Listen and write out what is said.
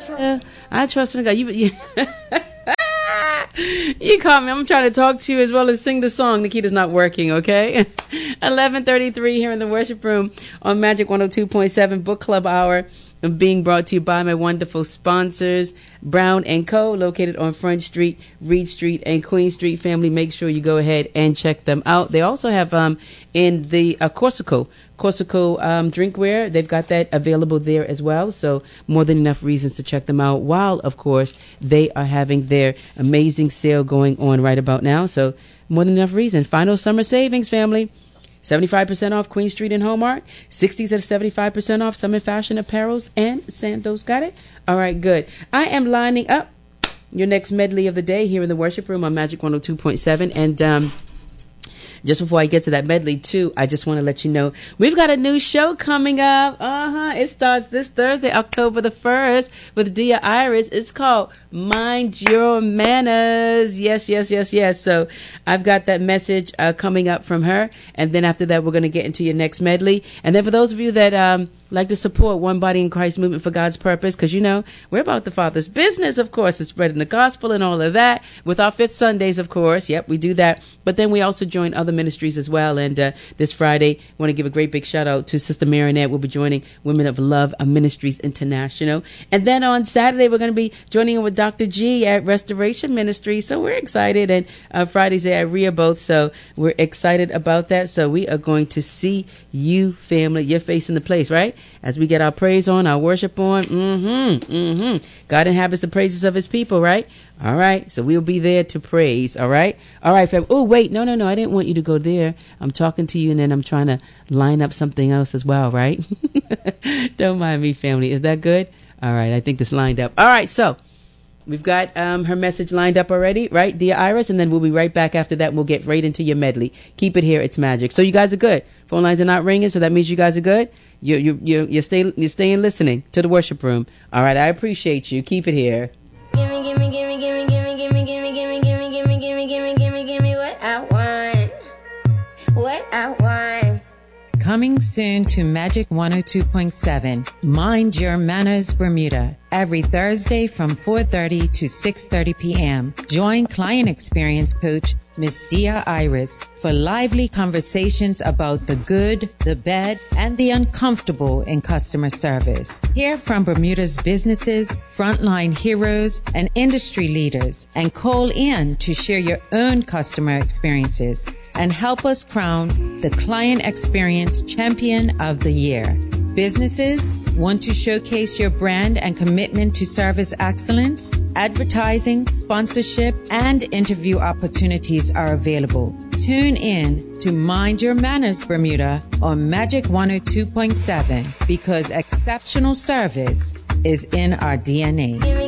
I trust in God. You call me. I'm trying to talk to you as well as sing the song. Nikita's not working, okay? 11:33 here in the worship room on Magic 102.7 Book Club Hour. Being brought to you by my wonderful sponsors, Brown & Co., located on Front Street, Reed Street, and Queen Street. Family, make sure you go ahead and check them out. They also have in the Corsico drinkware. They've got that available there as well. So more than enough reasons to check them out, while, of course, they are having their amazing sale going on right about now. So more than enough reason. Final summer savings, family. 75% off Queen Street and Hallmark. 60s to 75% off summer fashion apparels and sandals. Got it? All right, good. I am lining up your next medley of the day here in the worship room on Magic 102.7. And just before I get to that medley, too, I just want to let you know we've got a new show coming up. It starts this Thursday, October the 1st, with Dia Iris. It's called Mind Your Manners. Yes. So I've got that message coming up from her. And then after that, we're going to get into your next medley. And then for those of you that like to support One Body in Christ Movement for God's Purpose, because, you know, we're about the Father's business, of course, and spreading the gospel and all of that with our Fifth Sundays, of course. Yep, we do that. But then we also join other ministries as well. And this Friday, I want to give a great big shout out to Sister Marinette. We'll be joining Women of Love Ministries International. And then on Saturday, we're going to be joining in with Dr. G at Restoration Ministry. So we're excited. And Fridays at Rehoboth. So we're excited about that. So we are going to see you, family, your face in the place, right? As we get our praise on, our worship on. God inhabits the praises of his people, right? All right. So we'll be there to praise. All right. All right, fam. Oh, wait. No. I didn't want you to go there. I'm talking to you and then I'm trying to line up something else as well, right? Don't mind me, family. Is that good? All right. I think this lined up. All right. So we've got her message lined up already, right? Dear Iris. And then we'll be right back after that. And we'll get right into your medley. Keep it here. It's magic. So you guys are good. Phone lines are not ringing. So that means you guys are good. You're staying listening to the worship room. All right, I appreciate you. Keep it here. Gimme what I want. Coming soon to Magic 102.7, Mind Your Manners Bermuda, every Thursday from 4:30 to 6:30 p.m. Join client experience coach Miss Dia Iris for lively conversations about the good, the bad, and the uncomfortable in customer service. Hear from Bermuda's businesses, frontline heroes, and industry leaders, and call in to share your own customer experiences and help us crown the Client Experience Champion of the Year. Businesses want to showcase your brand and commitment to service excellence? Advertising, sponsorship, and interview opportunities are available. Tune in to Mind Your Manners Bermuda on Magic 102.7 because exceptional service is in our DNA.